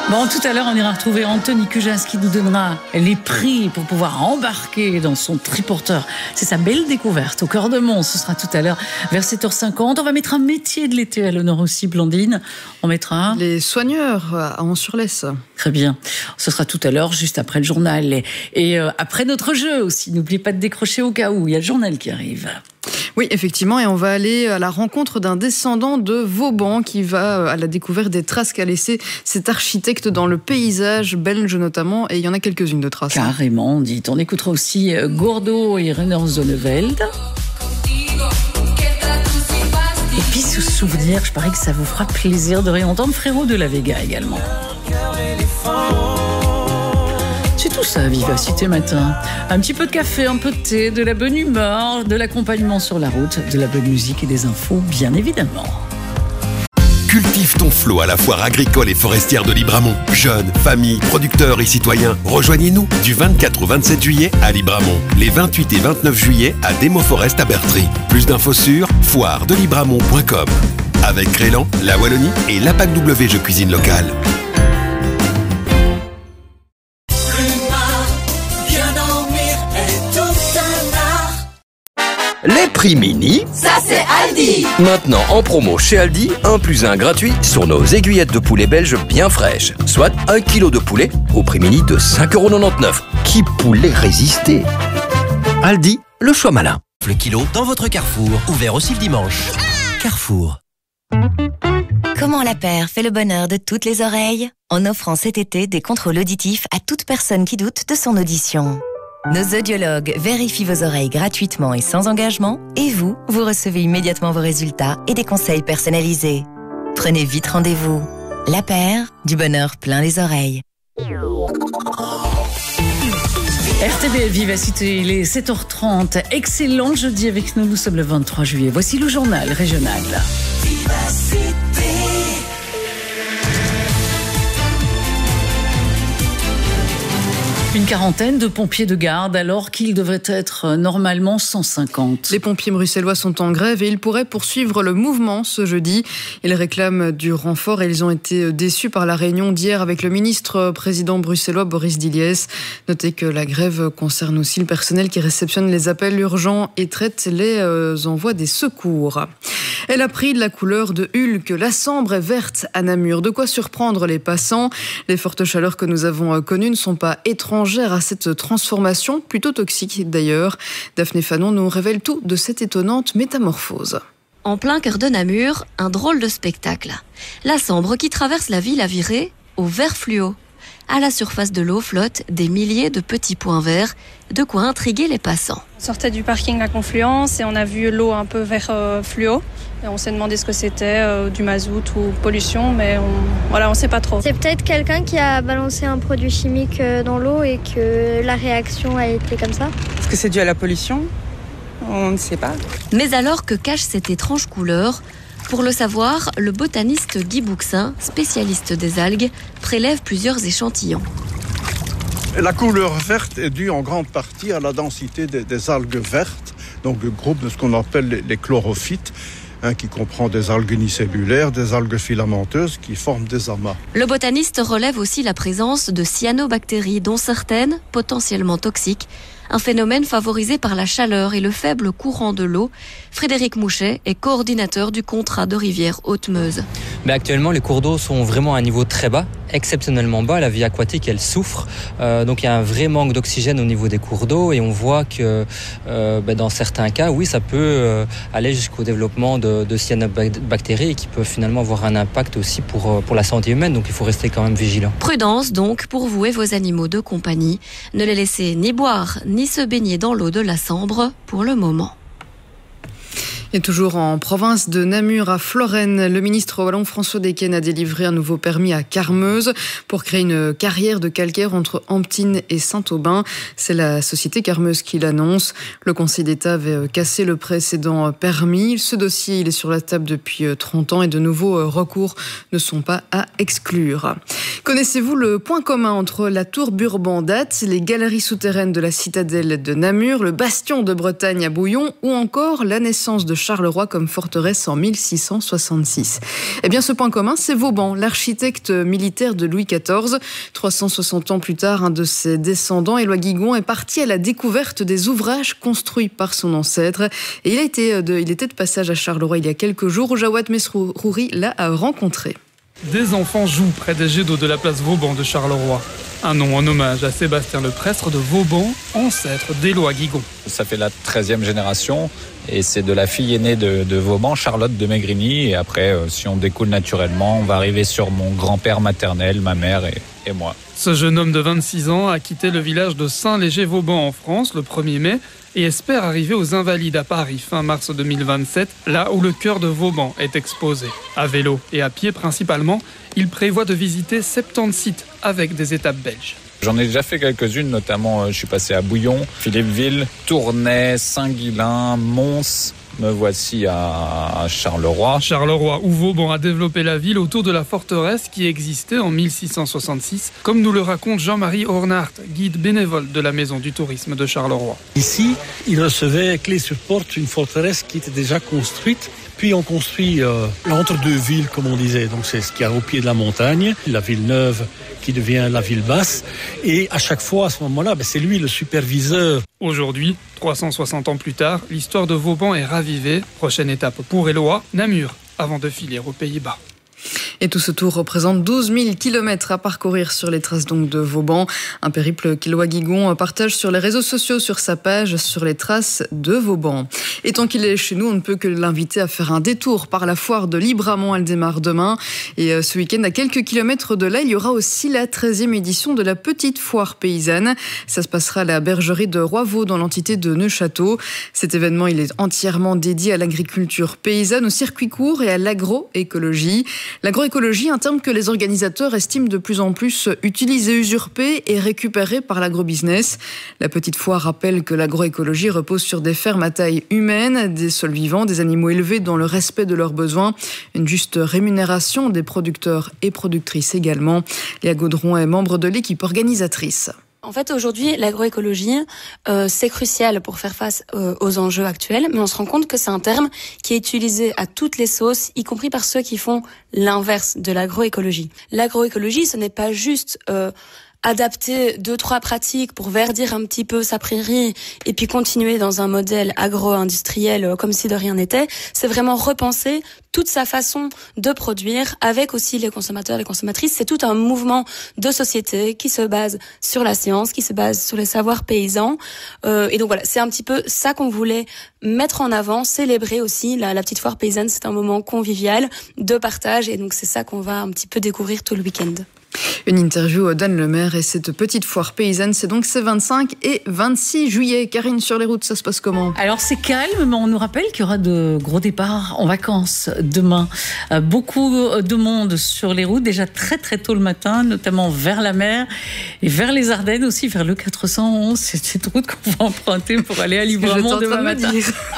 Bon, tout à l'heure, on ira retrouver Anthony Cujas qui nous donnera les prix pour pouvoir embarquer dans son triporteur. C'est sa belle découverte au Cœur de Mont. Ce sera tout à l'heure vers 7h50. On va mettre un métier de l'été à l'honneur aussi, Blandine. On mettra les soigneurs à Ans-sur-Lesse. Très bien. Ce sera tout à l'heure, juste après le journal. Et après notre jeu aussi. N'oubliez pas de décrocher au cas où. Il y a le journal qui arrive. Oui, effectivement, et on va aller à la rencontre d'un descendant de Vauban qui va à la découverte des traces qu'a laissé cet architecte dans le paysage belge notamment, et il y en a quelques-unes de traces. Carrément, dites. On écoutera aussi Gordo et Rainer Zonneveld. Et puis ce souvenir, je parie que ça vous fera plaisir de réentendre Frérot de la Vega également. C'est tout ça, Vivacité Matin. Un petit peu de café, un peu de thé, de la bonne humeur, de l'accompagnement sur la route, de la bonne musique et des infos, bien évidemment. Cultive ton flot à la foire agricole et forestière de Libramont. Jeunes, familles, producteurs et citoyens, rejoignez-nous du 24 au 27 juillet à Libramont. Les 28 et 29 juillet à Demo Forest à Bertry. Plus d'infos sur foiredelibramont.com. Avec Crélan, la Wallonie et l'APAC W Jeux Cuisine Locale. Les prix mini, ça c'est Aldi. Maintenant en promo chez Aldi, 1 + 1 gratuit sur nos aiguillettes de poulet belges bien fraîches. Soit 1 kg de poulet au prix mini de 5,99 €. Qui pourrait résister? Aldi, le choix malin. Le kilo dans votre Carrefour, ouvert aussi le dimanche. Carrefour. Comment la paire fait le bonheur de toutes les oreilles? En offrant cet été des contrôles auditifs à toute personne qui doute de son audition. Nos audiologues vérifient vos oreilles gratuitement et sans engagement, et vous recevez immédiatement vos résultats et des conseils personnalisés. Prenez vite rendez-vous. La paire, du bonheur plein les oreilles. RTBF Vivacité, il est 7h30. Excellent jeudi avec nous, nous sommes le 23 juillet. Voici le journal régional. Vivacité. Une quarantaine de pompiers de garde alors qu'ils devraient être normalement 150. Les pompiers bruxellois sont en grève et ils pourraient poursuivre le mouvement ce jeudi. Ils réclament du renfort et ils ont été déçus par la réunion d'hier avec le ministre-président bruxellois Boris Diliès. Notez que la grève concerne aussi le personnel qui réceptionne les appels urgents et traite les envois des secours. Elle a pris de la couleur de Hulk. La Sambre est verte à Namur. De quoi surprendre les passants. Les fortes chaleurs que nous avons connues ne sont pas étrangères à cette transformation, plutôt toxique d'ailleurs. Daphné Fanon nous révèle tout de cette étonnante métamorphose. En plein cœur de Namur, un drôle de spectacle. La Sambre qui traverse la ville a viré au vert fluo. À la surface de l'eau flottent des milliers de petits points verts, de quoi intriguer les passants. On sortait du parking La Confluence et on a vu l'eau un peu vert fluo. Et on s'est demandé ce que c'était, du mazout ou pollution, mais on sait pas trop. C'est peut-être quelqu'un qui a balancé un produit chimique dans l'eau et que la réaction a été comme ça. Est-ce que c'est dû à la pollution? On ne sait pas. Mais alors, que cache cette étrange couleur? Pour le savoir, le botaniste Guy Bouxin, spécialiste des algues, prélève plusieurs échantillons. La couleur verte est due en grande partie à la densité des algues vertes, donc le groupe de ce qu'on appelle les chlorophytes, qui comprend des algues unicellulaires, des algues filamenteuses qui forment des amas. Le botaniste relève aussi la présence de cyanobactéries, dont certaines potentiellement toxiques, un phénomène favorisé par la chaleur et le faible courant de l'eau. Frédéric Mouchet est coordinateur du contrat de rivière Haute-Meuse. Mais actuellement, les cours d'eau sont vraiment à un niveau très bas, exceptionnellement bas. La vie aquatique, elle souffre. Donc il y a un vrai manque d'oxygène au niveau des cours d'eau et on voit que dans certains cas, oui, ça peut aller jusqu'au développement de cyanobactéries qui peuvent finalement avoir un impact aussi pour la santé humaine. Donc il faut rester quand même vigilant. Prudence donc pour vous et vos animaux de compagnie. Ne les laissez ni boire ni se baigner dans l'eau de la Sambre pour le moment. Et toujours en province de Namur à Florennes, le ministre wallon François Decken a délivré un nouveau permis à Carmeuse pour créer une carrière de calcaire entre Amptine et Saint-Aubin. C'est la société Carmeuse qui l'annonce. Le Conseil d'État avait cassé le précédent permis. Ce dossier, il est sur la table depuis 30 ans et de nouveaux recours ne sont pas à exclure. Connaissez-vous le point commun entre la tour Burban-Dath, les galeries souterraines de la citadelle de Namur, le bastion de Bretagne à Bouillon ou encore la naissance de Charleroi comme forteresse en 1666 ? Eh bien, ce point commun, c'est Vauban, l'architecte militaire de Louis XIV. 360 ans plus tard, un de ses descendants, Éloi Guigon, est parti à la découverte des ouvrages construits par son ancêtre. Et il était de passage à Charleroi il y a quelques jours où Jawad Mesrouri l'a rencontré. Des enfants jouent près des jets d'eau de la place Vauban de Charleroi. Un nom en hommage à Sébastien le Prestre de Vauban, ancêtre d'Éloi Guigon. Ça fait la 13e génération et c'est de la fille aînée de Vauban, Charlotte de Maigrini. Et après, si on découle naturellement, on va arriver sur mon grand-père maternel, ma mère et moi. Ce jeune homme de 26 ans a quitté le village de Saint-Léger-Vauban en France le 1er mai et espère arriver aux Invalides à Paris fin mars 2027, là où le cœur de Vauban est exposé. À vélo et à pied principalement, il prévoit de visiter 70 sites avec des étapes belges. J'en ai déjà fait quelques-unes, notamment je suis passé à Bouillon, Philippeville, Tournai, Saint-Guilain, Mons. Me voici à Charleroi. Charleroi, où Vauban a développé la ville autour de la forteresse qui existait en 1666, comme nous le raconte Jean-Marie Ornart, guide bénévole de la Maison du Tourisme de Charleroi. Ici, il recevait clé sur porte une forteresse qui était déjà construite. Puis on construit l'entre-deux-villes, comme on disait. Donc c'est ce qu'il y a au pied de la montagne, la ville neuve qui devient la ville basse. Et à chaque fois, à ce moment-là, c'est lui le superviseur. Aujourd'hui, 360 ans plus tard, l'histoire de Vauban est ravivée. Prochaine étape pour Éloi, Namur, avant de filer aux Pays-Bas. Et tout ce tour représente 12 000 kilomètres à parcourir sur les traces donc de Vauban. Un périple qu'Éloi Guigon partage sur les réseaux sociaux, sur sa page, sur les traces de Vauban. Et tant qu'il est chez nous, on ne peut que l'inviter à faire un détour par la foire de Libramont. Elle démarre demain. Et ce week-end, à quelques kilomètres de là, il y aura aussi la 13e édition de la petite foire paysanne. Ça se passera à la bergerie de Roivaux dans l'entité de Neufchâteau. Cet événement, il est entièrement dédié à l'agriculture paysanne, au circuit court et à l'agroécologie. L'agroécologie, un terme que les organisateurs estiment de plus en plus utilisé, usurpé et récupéré par l'agrobusiness. La petite foire rappelle que l'agroécologie repose sur des fermes à taille humaine, des sols vivants, des animaux élevés dans le respect de leurs besoins, une juste rémunération des producteurs et productrices également. Léa Gaudron est membre de l'équipe organisatrice. En fait, aujourd'hui, l'agroécologie, c'est crucial pour faire face aux enjeux actuels, mais on se rend compte que c'est un terme qui est utilisé à toutes les sauces, y compris par ceux qui font l'inverse de l'agroécologie. L'agroécologie, ce n'est pas juste adapter 2-3 pratiques pour verdir un petit peu sa prairie et puis continuer dans un modèle agro-industriel comme si de rien n'était. C'est vraiment repenser toute sa façon de produire avec aussi les consommateurs, les consommatrices. C'est tout un mouvement de société qui se base sur la science, qui se base sur les savoirs paysans. Et donc voilà, c'est un petit peu ça qu'on voulait mettre en avant, célébrer aussi. La petite foire paysanne, c'est un moment convivial de partage et donc c'est ça qu'on va un petit peu découvrir tout le week-end. Une interview d'Anne Lemaire et cette petite foire paysanne, c'est donc ces 25 et 26 juillet. Karine, sur les routes, ça se passe comment ? Alors c'est calme, mais on nous rappelle qu'il y aura de gros départs en vacances demain. Beaucoup de monde sur les routes, déjà très très tôt le matin, notamment vers la mer et vers les Ardennes aussi, vers le 411. C'est cette route qu'on va emprunter pour aller à Libramont demain matin.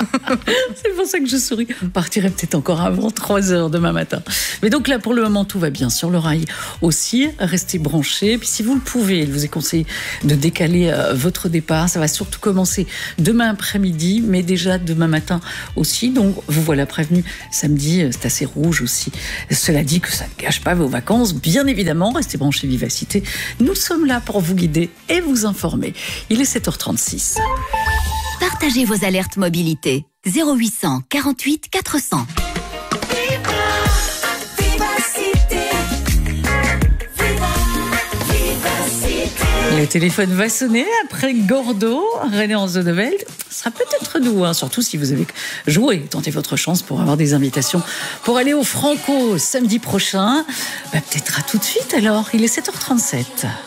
C'est pour ça que je souris. On partirait peut-être encore avant 3h demain matin. Mais donc là, pour le moment, tout va bien sur le rail aussi. Restez branchés. Puis si vous le pouvez, il vous est conseillé de décaler votre départ. Ça va surtout commencer demain après-midi, mais déjà demain matin aussi. Donc vous voilà prévenus. Samedi, c'est assez rouge aussi. Cela dit que ça ne gâche pas vos vacances. Bien évidemment, restez branchés Vivacité. Nous sommes là pour vous guider et vous informer. Il est 7h36. Partagez vos alertes mobilité. 0800 48 400. Le téléphone va sonner après Gordo, René Anzoneveld. Ce sera peut-être nous, surtout si vous avez joué. Tentez votre chance pour avoir des invitations pour aller au Franco samedi prochain. Peut-être à tout de suite alors, il est 7h37.